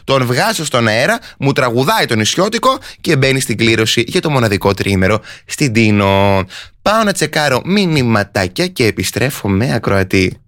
τον βγάζω στον αέρα, μου τραγουδάει το νησιώτικο και μπαίνει στην κλήρωση για το μοναδικό τριήμερο στην Τίνο. Πάω να τσεκάρω μηνυματάκια και επιστρέφω με ακροατή.